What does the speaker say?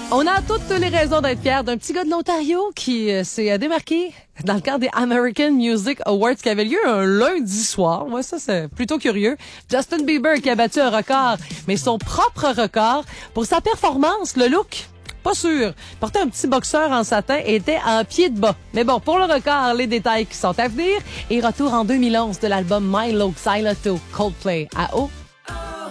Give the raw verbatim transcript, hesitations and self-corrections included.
On a toutes les raisons d'être fiers d'un petit gars de l'Ontario qui euh, s'est démarqué dans le cadre des American Music Awards qui avait lieu un lundi soir. Moi, ça, c'est plutôt curieux. Justin Bieber qui a battu un record, mais son propre record pour sa performance, le look. Pas sûr. Portait un petit boxeur en satin et était en pied de bas. Mais bon, pour le record, les détails qui sont à venir. Et retour en deux mille onze de l'album My Look Xyloto Coldplay à haut.